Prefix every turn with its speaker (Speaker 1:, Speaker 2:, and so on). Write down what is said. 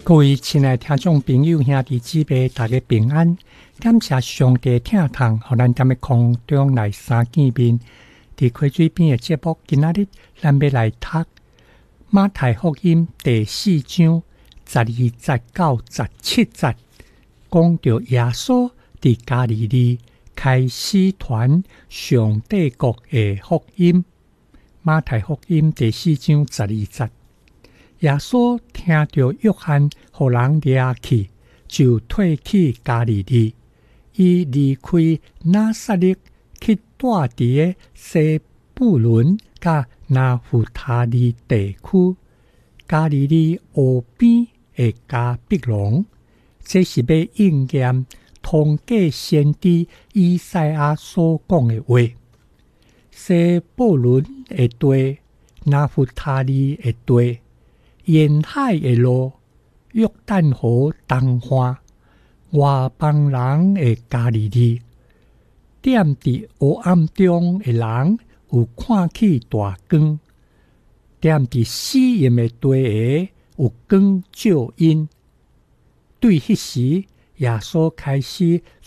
Speaker 1: 各位亲爱的听众朋友、兄弟姊妹，大家平安！感谢上帝疼痛，互咱踮咧空中来相见面。伫开水边的节目，今仔日咱要来读马太福音第4章12节到17节，讲到耶稣伫加利利开始传上帝国的福音。马太福音第4章12节。耶稣听到约翰互人抓去，就退去加利利。伊离开拿撒勒，去住伫个西布伦甲拿弗他利地区。加利利湖边的加必隆，这是要应验通过先知以赛亚所讲的话。西布伦的地，拿弗他利的地。沿海的路，约旦河东岸，外邦人的加利利，踮伫黑暗中的人有看起大光，踮伫死荫的地下有光照因。对迄时，耶稣开始